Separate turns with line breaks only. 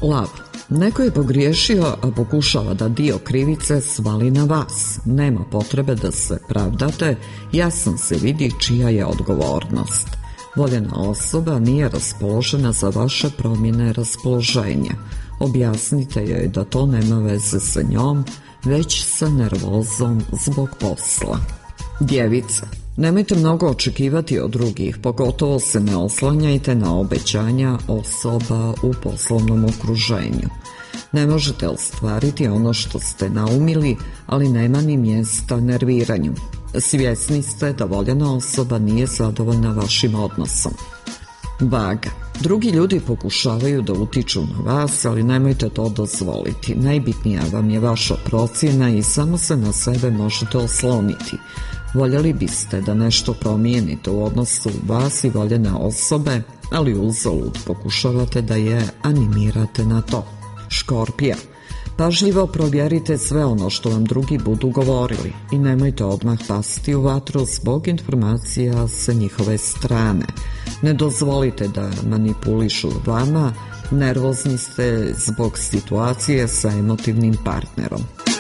Lav. Neko je pogriješio, a pokušava da dio krivice svali na vas. Nema potrebe da se pravdate, jasno se vidi čija je odgovornost. Voljena osoba nije raspoložena za vaše promjene raspoloženja. Objasnite joj da to nema veze sa njom, već sa nervozom zbog posla. Djevica. Nemojte mnogo očekivati od drugih, pogotovo se ne oslanjajte na obećanja osoba u poslovnom okruženju. Ne možete ostvariti ono što ste naumili, ali nema ni mjesta nerviranju. Svjesni ste da voljena osoba nije zadovoljna vašim odnosom. Vaga. Drugi ljudi pokušavaju da utiču na vas, ali nemojte to dozvoliti. Najbitnija vam je vaša procjena i samo se na sebe možete osloniti. Voljeli biste da nešto promijenite u odnosu vas i voljene osobe, ali uzalud pokušavate da je animirate na to. Škorpija. Pažljivo provjerite sve ono što vam drugi budu govorili i nemojte odmah pasti u vatru zbog informacija sa njihove strane. Ne dozvolite da manipulišu vama, nervozni ste zbog situacije sa emotivnim partnerom.